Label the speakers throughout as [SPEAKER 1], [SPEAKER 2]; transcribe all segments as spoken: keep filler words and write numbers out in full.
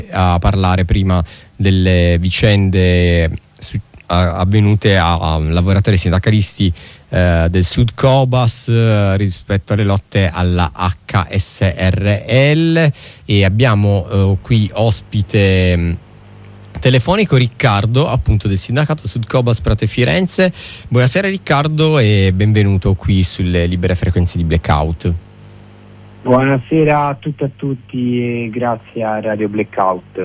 [SPEAKER 1] a parlare prima delle vicende su, a, avvenute a, a lavoratori sindacalisti eh, del Sud Cobas eh, rispetto alle lotte alla H S R L, e abbiamo eh, qui ospite mh, telefonico Riccardo, appunto del sindacato Sud Cobas Prato e Firenze. Buonasera Riccardo e benvenuto qui sulle libere frequenze di Blackout.
[SPEAKER 2] Buonasera a tutti e a tutti e grazie a Radio Blackout.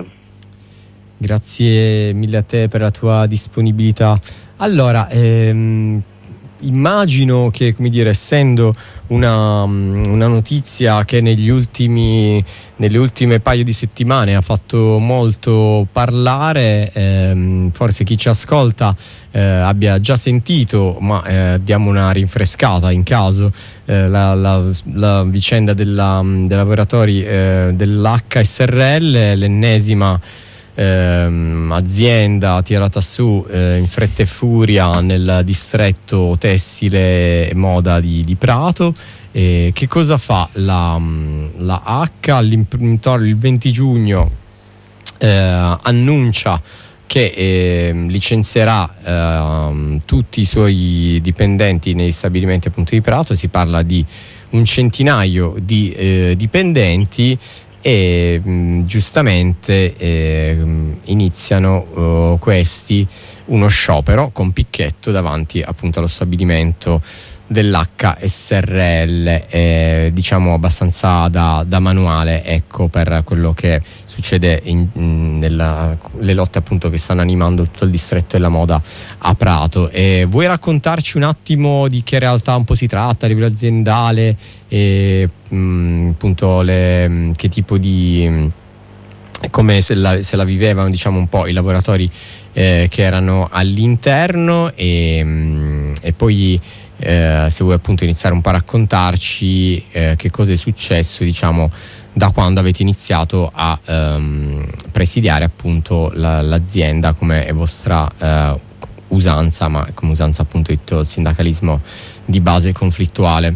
[SPEAKER 1] Grazie mille a te per la tua disponibilità. Allora, ehm, immagino che, come dire, essendo una, una notizia che negli ultimi, nelle ultime paio di settimane ha fatto molto parlare, ehm, forse chi ci ascolta eh, abbia già sentito, ma eh, diamo una rinfrescata in caso, eh, la, la, la vicenda della, dei lavoratori eh, dell'H S R L, l'ennesima Ehm, azienda tirata su eh, in fretta e furia nel distretto tessile e moda di, di Prato. E che cosa fa la, la H? All'imprenditore il venti giugno eh, annuncia che eh, licenzierà eh, tutti i suoi dipendenti negli stabilimenti appunto di Prato. Si parla di un centinaio di eh, dipendenti e mh, giustamente eh, iniziano uh, questi uno sciopero con picchetto davanti appunto allo stabilimento dell'H S R L, eh, diciamo abbastanza da, da manuale, ecco, per quello che succede in, in, nella, le lotte appunto che stanno animando tutto il distretto della moda a Prato. E vuoi raccontarci un attimo di che realtà un po' si tratta a livello aziendale e mh, appunto le, che tipo di come se la, se la vivevano, diciamo, un po' i lavoratori eh, che erano all'interno, e, mh, e poi Eh, se vuoi appunto iniziare un po' a raccontarci eh, che cosa è successo, diciamo, da quando avete iniziato a ehm, presidiare appunto la, l'azienda, come è vostra eh, usanza, ma come usanza appunto di tutto il sindacalismo di base conflittuale.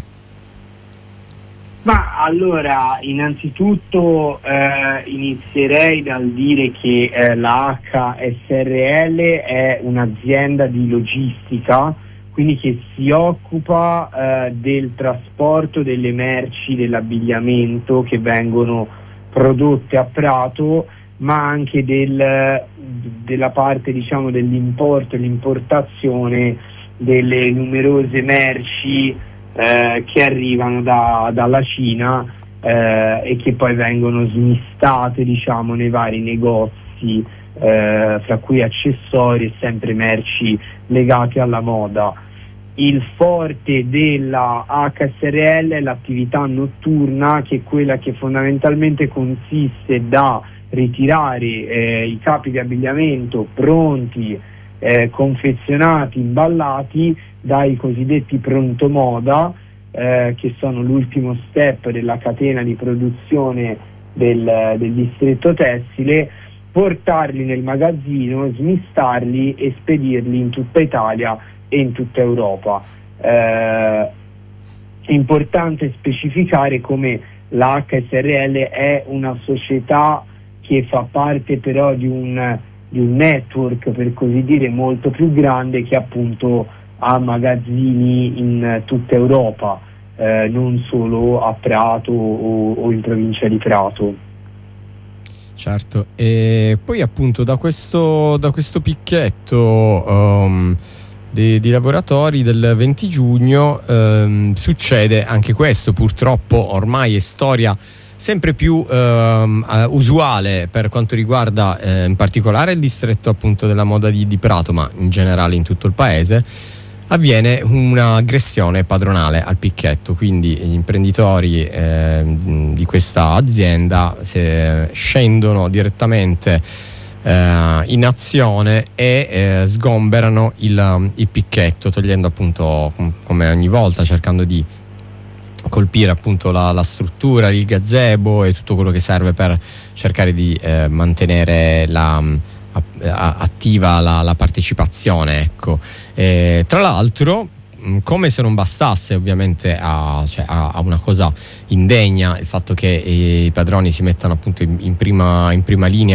[SPEAKER 2] Ma allora, innanzitutto eh, inizierei dal dire che eh, la H S R L è un'azienda di logistica, quindi che si occupa eh, del trasporto delle merci dell'abbigliamento che vengono prodotte a Prato, ma anche del, della parte, diciamo, dell'importo e l'importazione delle numerose merci eh, che arrivano da, dalla Cina eh, e che poi vengono smistate, diciamo, nei vari negozi, eh, fra cui accessori e sempre merci legate alla moda. Il forte della H S R L è l'attività notturna, che è quella che fondamentalmente consiste da ritirare eh, i capi di abbigliamento pronti, eh, confezionati, imballati dai cosiddetti pronto moda, eh, che sono l'ultimo step della catena di produzione del, del distretto tessile, portarli nel magazzino, smistarli e spedirli in tutta Italia e in tutta Europa. Eh, è importante specificare come la H S R L è una società che fa parte però di un, di un network, per così dire, molto più grande, che appunto ha magazzini in tutta Europa, eh, non solo a Prato o, o in provincia di Prato.
[SPEAKER 1] Certo, e poi appunto da questo, da questo picchetto um, Di, di lavoratori del venti giugno ehm, succede anche questo, purtroppo ormai è storia sempre più ehm, usuale per quanto riguarda eh, in particolare il distretto appunto della moda di, di Prato, ma in generale in tutto il paese. Avviene un'aggressione padronale al picchetto, quindi gli imprenditori eh, di questa azienda eh, scendono direttamente Uh, in azione e eh, sgomberano il, il picchetto, togliendo appunto, com- come ogni volta, cercando di colpire appunto la, la struttura, il gazebo e tutto quello che serve per cercare di eh, mantenere la, a, a, attiva la, la partecipazione, ecco. E, tra l'altro, come se non bastasse ovviamente a, cioè a, a una cosa indegna il fatto che i padroni si mettano appunto in, in, prima, in prima linea